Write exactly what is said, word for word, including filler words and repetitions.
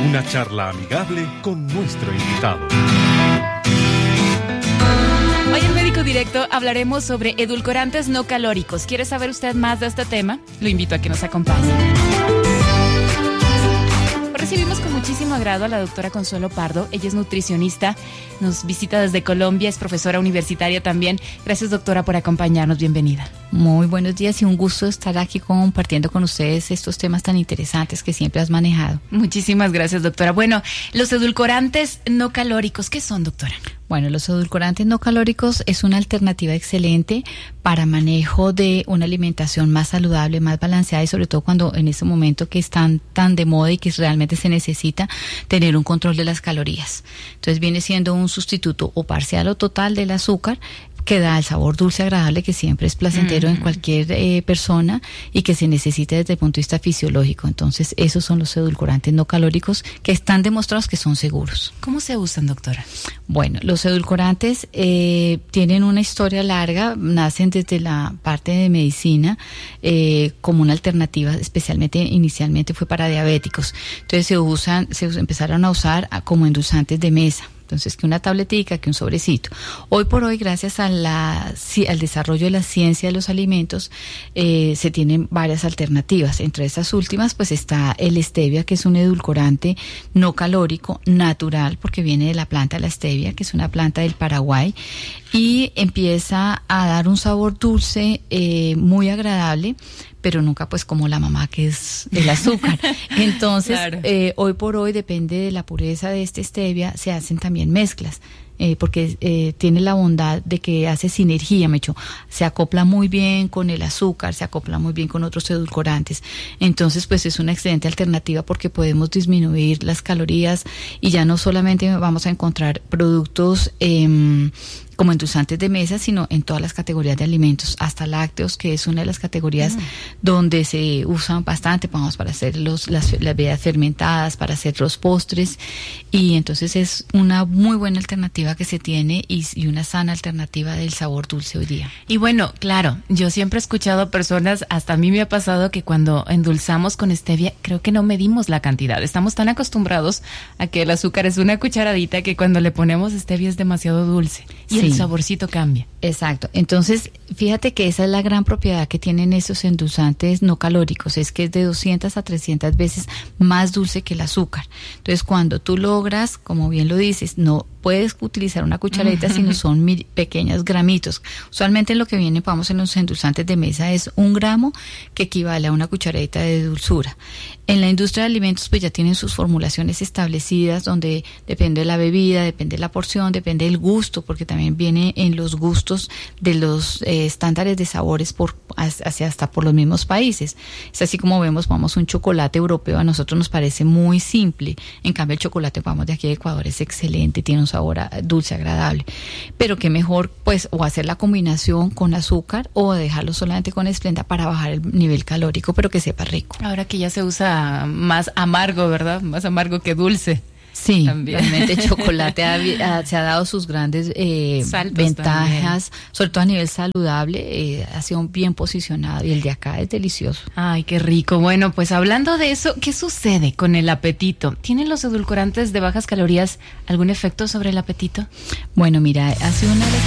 Una charla amigable con nuestro invitado. Hoy en Médico Directo hablaremos sobre edulcorantes no calóricos. ¿Quiere saber usted más de este tema? Lo invito a que nos acompañe. Recibimos con muchísimo agrado a la doctora Consuelo Pardo. Ella es nutricionista, nos visita desde Colombia, es profesora universitaria también. Gracias, doctora, por acompañarnos. Bienvenida. Muy buenos días y un gusto estar aquí compartiendo con ustedes estos temas tan interesantes que siempre has manejado. Muchísimas gracias, doctora. Bueno, los edulcorantes no calóricos, ¿qué son, doctora? Bueno, los edulcorantes no calóricos es una alternativa excelente para manejo de una alimentación más saludable, más balanceada y sobre todo cuando en este momento que están tan de moda y que realmente se necesita tener un control de las calorías. Entonces viene siendo un sustituto o parcial o total del azúcar que da el sabor dulce agradable que siempre es placentero mm. en cualquier eh, persona y que se necesita desde el punto de vista fisiológico. Entonces esos son los edulcorantes no calóricos que están demostrados que son seguros. ¿Cómo se usan, doctora? Bueno, los edulcorantes eh, tienen una historia larga, nacen desde la parte de medicina eh, como una alternativa, especialmente inicialmente fue para diabéticos. Entonces se usan, se empezaron a usar como endulzantes de mesa. Entonces, que una tabletica, que un sobrecito. Hoy por hoy, gracias a la, al desarrollo de la ciencia de los alimentos, eh, se tienen varias alternativas. Entre estas últimas, pues está el stevia, que es un edulcorante no calórico, natural, porque viene de la planta de la stevia, que es una planta del Paraguay, y empieza a dar un sabor dulce eh, muy agradable, pero nunca pues como la mamá que es el azúcar. Entonces, claro. eh, hoy por hoy, depende de la pureza de este stevia, se hacen también mezclas. Eh, porque eh, tiene la bondad de que hace sinergia, me echó, se acopla muy bien con el azúcar, se acopla muy bien con otros edulcorantes. Entonces, pues es una excelente alternativa porque podemos disminuir las calorías y ya no solamente vamos a encontrar productos eh, como endulzantes de mesa, sino en todas las categorías de alimentos, hasta lácteos, que es una de las categorías mm. donde se usan bastante, vamos, para hacer los, las, las bebidas fermentadas, para hacer los postres, y entonces es una muy buena alternativa que se tiene y, y una sana alternativa del sabor dulce hoy día. Y bueno, claro, yo siempre he escuchado a personas, hasta a mí me ha pasado que cuando endulzamos con stevia, creo que no medimos la cantidad. Estamos tan acostumbrados a que el azúcar es una cucharadita que cuando le ponemos stevia es demasiado dulce y sí. el saborcito cambia. Exacto. Entonces, fíjate que esa es la gran propiedad que tienen estos endulzantes no calóricos, es que es de doscientas a trescientas veces más dulce que el azúcar. Entonces, cuando tú logras, como bien lo dices, no puedes utilizar una cucharadita, uh-huh. sino son mil, pequeños gramitos. Usualmente lo que viene, vamos, en los endulzantes de mesa es un gramo que equivale a una cucharadita de dulzura. En la industria de alimentos pues ya tienen sus formulaciones establecidas donde depende de la bebida, depende de la porción, depende del gusto, porque también viene en los gustos de los eh, estándares de sabores por hacia hasta por los mismos países. Es así como vemos, vamos, un chocolate europeo a nosotros nos parece muy simple, en cambio el chocolate, vamos, de aquí de Ecuador es excelente, tiene un sabor a, dulce, agradable, pero qué mejor pues o hacer la combinación con azúcar o dejarlo solamente con Esplenda para bajar el nivel calórico, pero que sepa rico. Ahora que ya se usa más amargo, ¿verdad? Más amargo que dulce. Sí, también. Realmente el chocolate ha, ha, se ha dado sus grandes eh, ventajas, también. Sobre todo a nivel saludable, eh, ha sido bien posicionado y el de acá es delicioso. Ay, qué rico. Bueno, pues hablando de eso, ¿qué sucede con el apetito? ¿Tienen los edulcorantes de bajas calorías algún efecto sobre el apetito? Bueno, mira, ha sido una de las